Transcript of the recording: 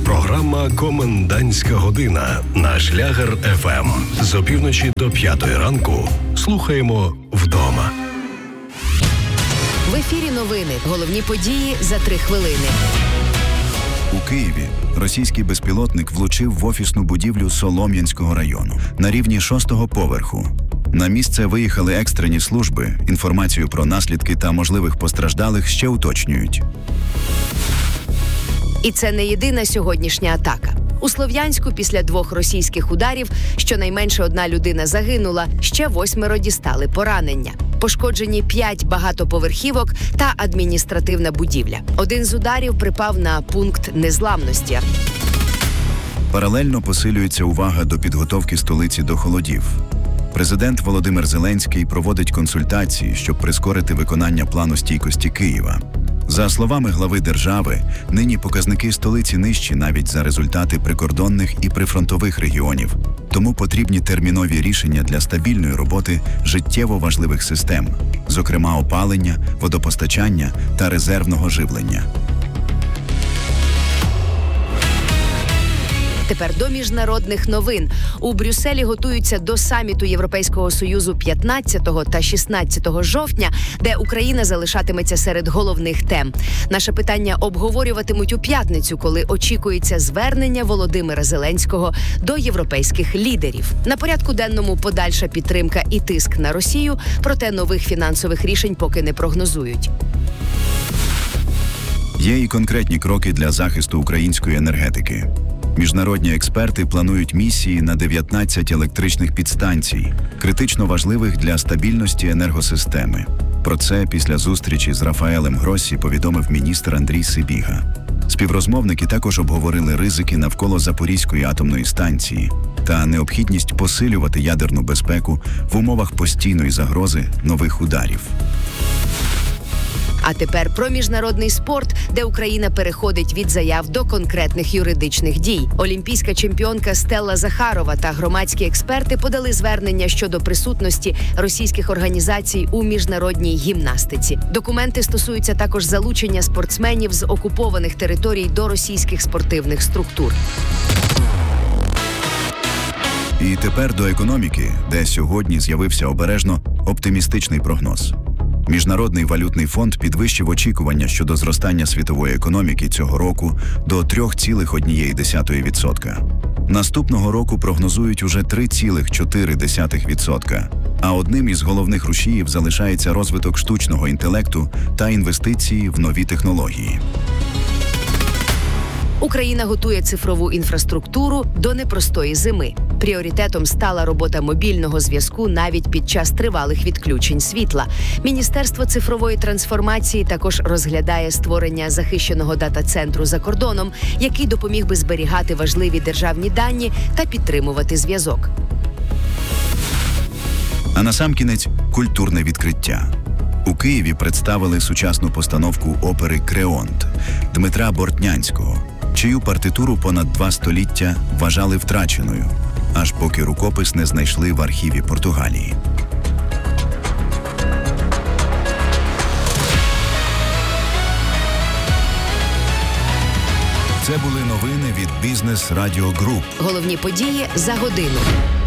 Програма «Комендантська година» на Шлягер ФМ. З опівночі до 5 ранку слухаємо вдома. В ефірі новини. Головні події за 3 хвилини. У Києві російський безпілотник влучив в офісну будівлю Солом'янського району на рівні 6-го поверху. На місце виїхали екстрені служби. Інформацію про наслідки та можливих постраждалих ще уточнюють. І це не єдина сьогоднішня атака. У Слов'янську після 2 російських ударів щонайменше 1 людина загинула, ще 8 дістали поранення. Пошкоджені 5 багатоповерхівок та адміністративна будівля. Один з ударів припав на пункт незламності. Паралельно посилюється увага до підготовки столиці до холодів. Президент Володимир Зеленський проводить консультації, щоб прискорити виконання плану стійкості Києва. За словами глави держави, нині показники столиці нижчі навіть за результати прикордонних і прифронтових регіонів. Тому потрібні термінові рішення для стабільної роботи життєво важливих систем, зокрема опалення, водопостачання та резервного живлення. Тепер до міжнародних новин. У Брюсселі готуються до саміту Європейського Союзу 15 та 16 жовтня, де Україна залишатиметься серед головних тем. Наше питання обговорюватимуть у п'ятницю, коли очікується звернення Володимира Зеленського до європейських лідерів. На порядку денному подальша підтримка і тиск на Росію, проте нових фінансових рішень поки не прогнозують. Є і конкретні кроки для захисту української енергетики. Міжнародні експерти планують місії на 19 електричних підстанцій, критично важливих для стабільності енергосистеми. Про це після зустрічі з Рафаелем Гроссі повідомив міністр Андрій Сибіга. Співрозмовники також обговорили ризики навколо Запорізької атомної станції та необхідність посилювати ядерну безпеку в умовах постійної загрози нових ударів. А тепер про міжнародний спорт, де Україна переходить від заяв до конкретних юридичних дій. Олімпійська чемпіонка Стелла Захарова та громадські експерти подали звернення щодо присутності російських організацій у міжнародній гімнастиці. Документи стосуються також залучення спортсменів з окупованих територій до російських спортивних структур. І тепер до економіки, де сьогодні з'явився обережно оптимістичний прогноз. Міжнародний валютний фонд підвищив очікування щодо зростання світової економіки цього року до 3,1%. Наступного року прогнозують уже 3,4%. А одним із головних рушіїв залишається розвиток штучного інтелекту та інвестиції в нові технології. Україна готує цифрову інфраструктуру до непростої зими. Пріоритетом стала робота мобільного зв'язку навіть під час тривалих відключень світла. Міністерство цифрової трансформації також розглядає створення захищеного дата-центру за кордоном, який допоміг би зберігати важливі державні дані та підтримувати зв'язок. А насамкінець – культурне відкриття. У Києві представили сучасну постановку опери «Креонт» Дмитра Бортнянського, чию партитуру понад 2 століття вважали втраченою, аж поки рукопис не знайшли в архіві Португалії. Це були новини від Бізнес Радіо Груп. Головні події за годину.